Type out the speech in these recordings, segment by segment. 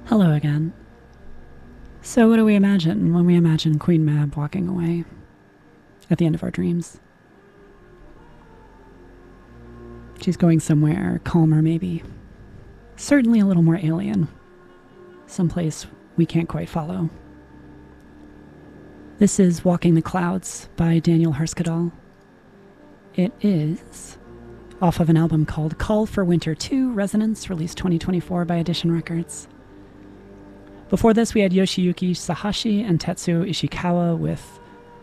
Hello again. So, what do we imagine when we imagine Queen Mab walking away at the end of our dreams? She's going somewhere calmer, maybe. Certainly a little more alien. Someplace we can't quite follow. This is Walking the Clouds by Daniel Herskadal. It is off of an album called Call for Winter 2 Resonance, released 2024 by Edition Records. Before this, we had Yoshiyuki Sahashi and Tetsu Ishikawa with...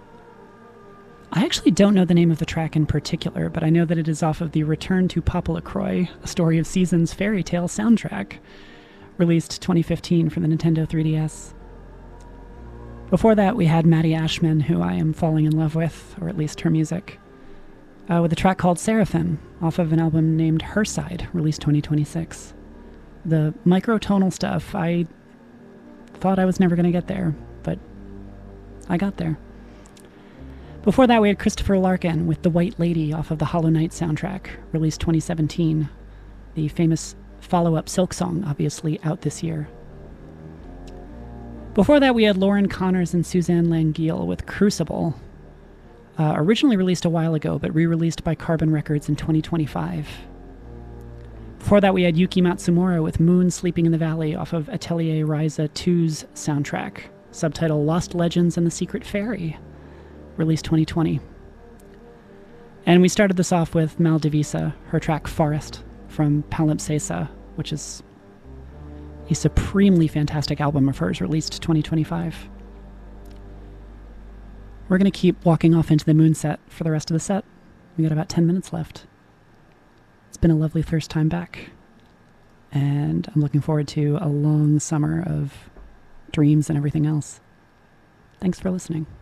I actually don't know the name of the track in particular, but I know that it is off of the Return to Papa LaCroix, A Story of Seasons fairy tale soundtrack, released 2015 for the Nintendo 3DS. Before that, we had Maddie Ashman, who I am falling in love with, or at least her music, with a track called Seraphim, off of an album named Her Side, released 2026. The microtonal stuff, I thought I was never going to get there, but I got there. Before that, we had Christopher Larkin with The White Lady off of the Hollow Knight soundtrack, released 2017. The famous follow-up Silk Song, obviously out this year. Before that, we had Lauren Connors and Suzanne Langille with Crucible, originally released a while ago, but re-released by Carbon Records in 2025. Before that, we had Yuki Matsumura with Moon Sleeping in the Valley off of Atelier Ryza 2's soundtrack, subtitle Lost Legends and the Secret Fairy, released 2020. And we started this off with Mal Divisa, her track Forest from Palimpsesta, which is a supremely fantastic album of hers, released 2025. We're going to keep walking off into the moonset for the rest of the set. We got about 10 minutes left. It's been a lovely first time back, and I'm looking forward to a long summer of dreams and everything else. Thanks for listening.